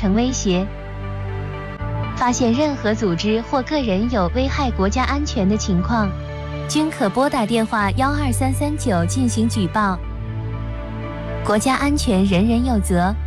成威胁。发现任何组织或个人有危害国家安全的情况，均可拨打电话12339进行举报。国家安全人人有责。